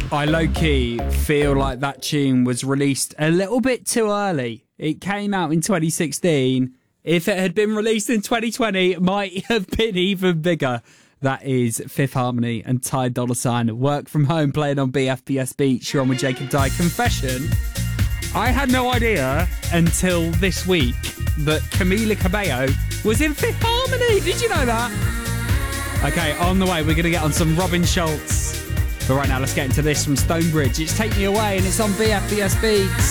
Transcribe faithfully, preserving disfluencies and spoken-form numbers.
I low-key feel like that tune was released a little bit too early. It came out in twenty sixteen. If it had been released in twenty twenty, it might have been even bigger. That is Fifth Harmony and Ty Dolla $ign. Work From Home playing on B F B S Beach. You're on with Jacob Dye. Confession, I had no idea until this week that Camila Cabello was in Fifth Harmony. Did you know that? Okay, on the way, we're going to get on some Robin Schulz. But right now, let's get into this from Stonebridge. It's Take Me Away, and it's on B F B S Beats.